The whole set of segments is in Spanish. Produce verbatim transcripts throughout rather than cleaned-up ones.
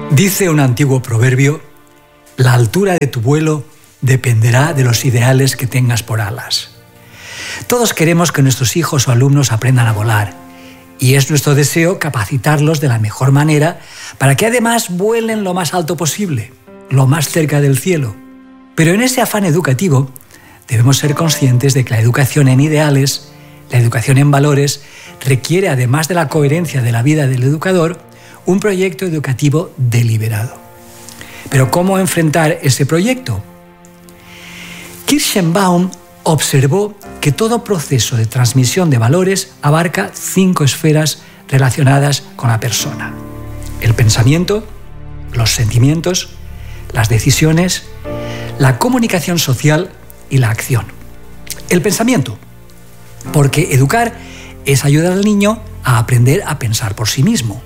Dice un antiguo proverbio: la altura de tu vuelo dependerá de los ideales que tengas por alas. Todos queremos que nuestros hijos o alumnos aprendan a volar, y es nuestro deseo capacitarlos de la mejor manera para que además vuelen lo más alto posible, lo más cerca del cielo. Pero en ese afán educativo debemos ser conscientes de que la educación en ideales, la educación en valores, requiere, además de la coherencia de la vida del educador, un proyecto educativo deliberado. Pero ¿cómo enfrentar ese proyecto? Kirschenbaum observó que todo proceso de transmisión de valores abarca cinco esferas relacionadas con la persona: el pensamiento, los sentimientos, las decisiones, la comunicación social y la acción. El pensamiento, porque educar es ayudar al niño a aprender a pensar por sí mismo.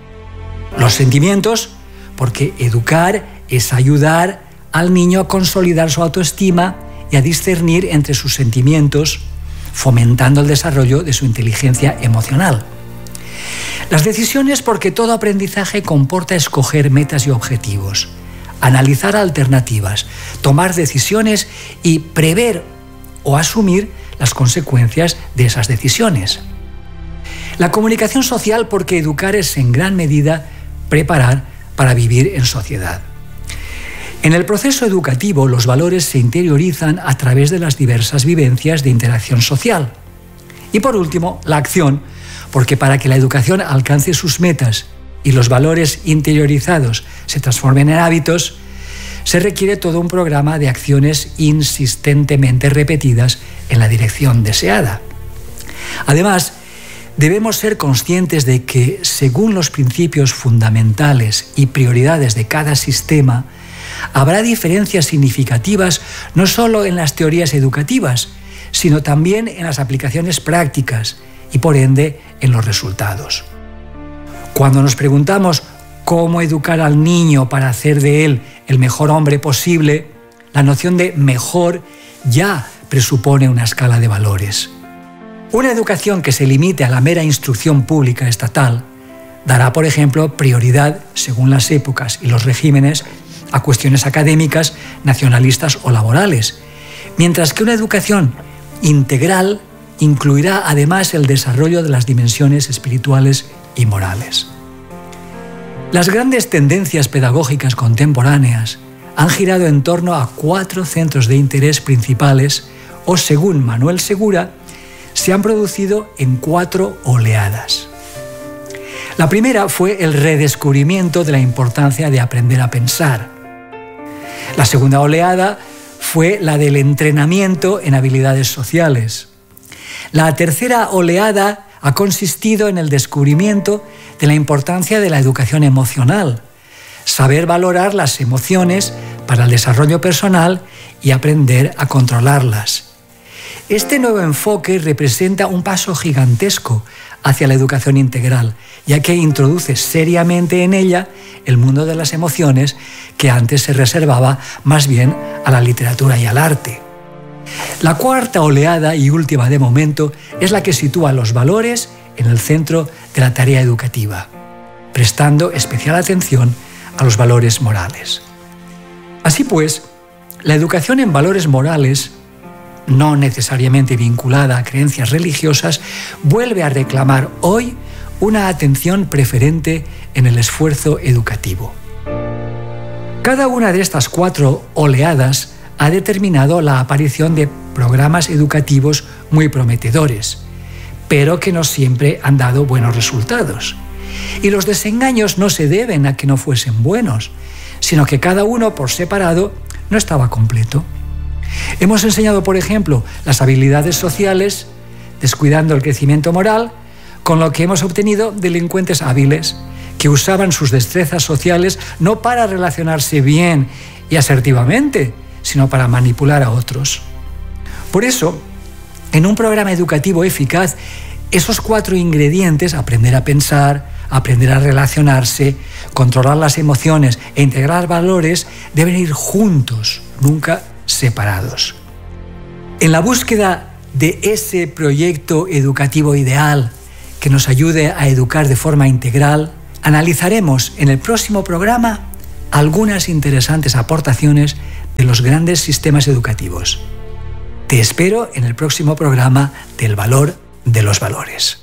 Los sentimientos, porque educar es ayudar al niño a consolidar su autoestima y a discernir entre sus sentimientos, fomentando el desarrollo de su inteligencia emocional. Las decisiones, porque todo aprendizaje comporta escoger metas y objetivos, analizar alternativas, tomar decisiones y prever o asumir las consecuencias de esas decisiones. La comunicación social, porque educar es en gran medida preparar para vivir en sociedad. En el proceso educativo, los valores se interiorizan a través de las diversas vivencias de interacción social. Y por último, la acción, porque para que la educación alcance sus metas y los valores interiorizados se transformen en hábitos, se requiere todo un programa de acciones insistentemente repetidas en la dirección deseada. Además, debemos ser conscientes de que, según los principios fundamentales y prioridades de cada sistema, habrá diferencias significativas no solo en las teorías educativas, sino también en las aplicaciones prácticas y, por ende, en los resultados. Cuando nos preguntamos cómo educar al niño para hacer de él el mejor hombre posible, la noción de mejor ya presupone una escala de valores. Una educación que se limite a la mera instrucción pública estatal dará, por ejemplo, prioridad, según las épocas y los regímenes, a cuestiones académicas, nacionalistas o laborales, mientras que una educación integral incluirá además el desarrollo de las dimensiones espirituales y morales. Las grandes tendencias pedagógicas contemporáneas han girado en torno a cuatro centros de interés principales, o según Manuel Segura, se han producido en cuatro oleadas. La primera fue el redescubrimiento de la importancia de aprender a pensar. La segunda oleada fue la del entrenamiento en habilidades sociales. La tercera oleada ha consistido en el descubrimiento de la importancia de la educación emocional, saber valorar las emociones para el desarrollo personal y aprender a controlarlas. Este nuevo enfoque representa un paso gigantesco hacia la educación integral, ya que introduce seriamente en ella el mundo de las emociones que antes se reservaba más bien a la literatura y al arte. La cuarta oleada y última de momento es la que sitúa los valores en el centro de la tarea educativa, prestando especial atención a los valores morales. Así pues, la educación en valores morales, no necesariamente vinculada a creencias religiosas, vuelve a reclamar hoy una atención preferente en el esfuerzo educativo. Cada una de estas cuatro oleadas ha determinado la aparición de programas educativos muy prometedores, pero que no siempre han dado buenos resultados. Y los desengaños no se deben a que no fuesen buenos, sino que cada uno por separado no estaba completo. Hemos enseñado, por ejemplo, las habilidades sociales, descuidando el crecimiento moral, con lo que hemos obtenido delincuentes hábiles que usaban sus destrezas sociales no para relacionarse bien y asertivamente, sino para manipular a otros. Por eso, en un programa educativo eficaz, esos cuatro ingredientes, aprender a pensar, aprender a relacionarse, controlar las emociones e integrar valores, deben ir juntos, nunca separados. En la búsqueda de ese proyecto educativo ideal que nos ayude a educar de forma integral, Analizaremos en el próximo programa algunas interesantes aportaciones de los grandes sistemas educativos. Te espero en el próximo programa del valor de los valores.